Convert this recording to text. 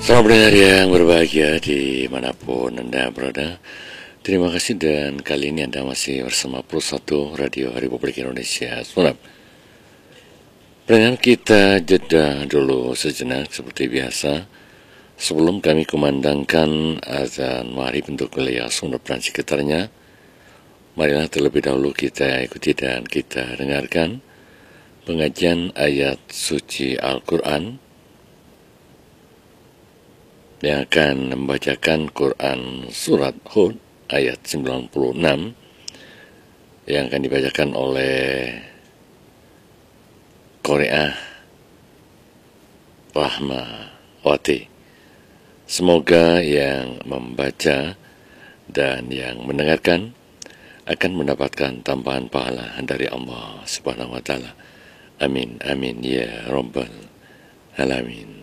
Selamat pendengar yang berbahagia dimanapun Anda berada. Terima kasih dan kali ini Anda masih bersama Plus 1 Radio Republik Indonesia Surat. Pendengar, kita jeda dulu sejenak seperti biasa. Sebelum kami kumandangkan azan maghrib untuk wilayah Sumeneb dan sekitarnya, marilah terlebih dahulu kita ikuti dan kita dengarkan pengajian ayat suci Al-Quran yang akan membacakan Quran Surat Hud ayat 96 yang akan dibacakan oleh Korea Rahmawati. Semoga yang membaca dan yang mendengarkan akan mendapatkan tambahan pahala dari Allah Subhanahu wa Ta'ala. Amin, amin, ya Rabbal Alamin.